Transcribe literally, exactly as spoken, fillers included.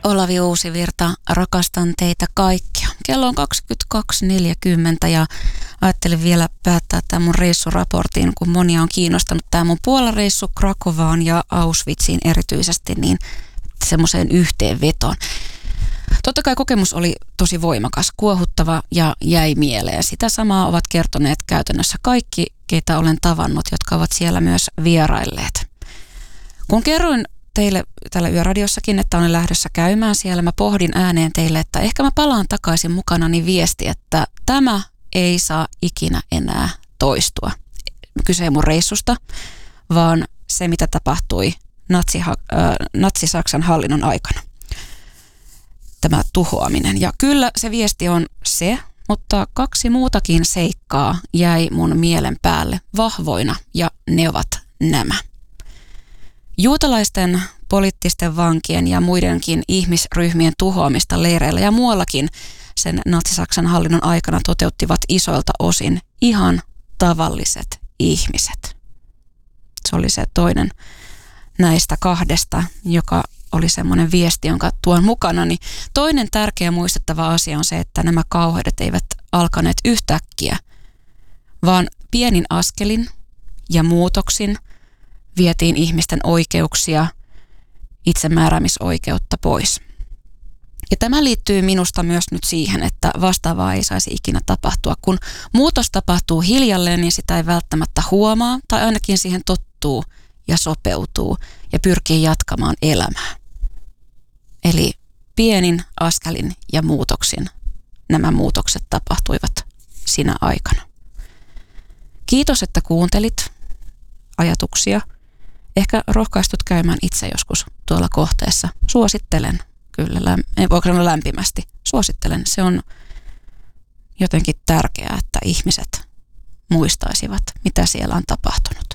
Olavi Uusivirta, rakastan teitä kaikkia. Kello on kaksikymmentäkaksi neljäkymmentä ja ajattelin vielä päättää tämän mun reissuraportin, kun monia on kiinnostanut tämä mun Puola-reissu Krakovaan ja Auschwitziin erityisesti, niin semmoiseen yhteenvetoon. Totta kai kokemus oli tosi voimakas, kuohuttava ja jäi mieleen. Sitä samaa ovat kertoneet käytännössä kaikki, keitä olen tavannut, jotka ovat siellä myös vierailleet. Kun kerroin teille täällä Yöradiossakin, että olen lähdössä käymään siellä, mä pohdin ääneen teille, että ehkä mä palaan takaisin mukanani viesti, että tämä ei saa ikinä enää toistua. Kyse ei mun reissusta, vaan se, mitä tapahtui natsi, äh, natsi-Saksan hallinnon aikana. Tämä tuhoaminen. Ja kyllä se viesti on se, mutta kaksi muutakin seikkaa jäi mun mielen päälle vahvoina, ja ne ovat nämä. Juutalaisten, poliittisten vankien ja muidenkin ihmisryhmien tuhoamista leireillä ja muuallakin sen natsi-Saksan hallinnon aikana toteuttivat isoilta osin ihan tavalliset ihmiset. Se oli se toinen näistä kahdesta, joka oli semmoinen viesti, jonka tuon mukana. Niin toinen tärkeä muistettava asia on se, että nämä kauheudet eivät alkaneet yhtäkkiä, vaan pienin askelin ja muutoksin vietiin ihmisten oikeuksia, itsemääräämisoikeutta pois. Ja tämä liittyy minusta myös nyt siihen, että vastaavaa ei saisi ikinä tapahtua. Kun muutos tapahtuu hiljalleen, niin sitä ei välttämättä huomaa, tai ainakin siihen tottuu ja sopeutuu ja pyrkii jatkamaan elämää. Eli pienin askelin ja muutoksin nämä muutokset tapahtuivat sinä aikana. Kiitos, että kuuntelit ajatuksia. Ehkä rohkaistut käymään itse joskus tuolla kohteessa. Suosittelen, kyllä, lämp- voiko sanoa lämpimästi. Suosittelen, se on jotenkin tärkeää, että ihmiset muistaisivat, mitä siellä on tapahtunut.